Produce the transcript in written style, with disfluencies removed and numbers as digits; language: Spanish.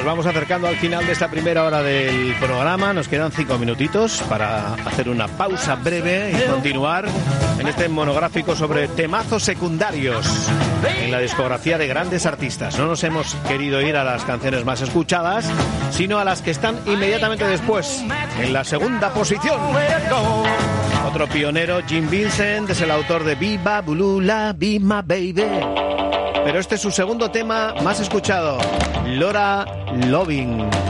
vamos acercando al final de esta primera hora del programa. Nos quedan 5 minutitos para hacer una pausa breve y continuar en este monográfico sobre temazos secundarios en la discografía de grandes artistas. No nos hemos querido ir a las canciones más escuchadas, sino a las que están inmediatamente después, en la segunda posición. Otro pionero, Jim Vincent, es el autor de Viva Bulula, Be My Baby. Pero este es su segundo tema más escuchado, Laura Loving.